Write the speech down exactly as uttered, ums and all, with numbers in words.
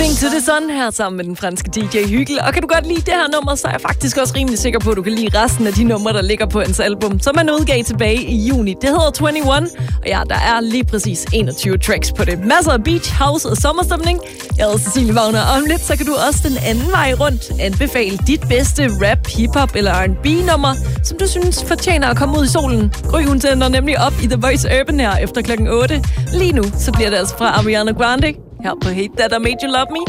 Moving to the Sun her sammen med den franske D J Hygel. Og kan du godt lide det her nummer, så er jeg faktisk også rimelig sikker på, at du kan lide resten af de numre, der ligger på hans album, som han udgav tilbage i juni. Det hedder enogtyve, og ja, der er lige præcis enogtyve tracks på det. Masser af beach, house og sommerstemning. Jeg hedder Cecilie Wagner, og om lidt, så kan du også den anden vej rundt anbefale dit bedste rap, hiphop eller R and B-nummer, som du synes fortjener at komme ud i solen. Gry, hun tænder nemlig op i The Voice Urban her efter klokken otte. Lige nu, så bliver det altså fra Ariana Grande her på Hate That I Made You Love Me.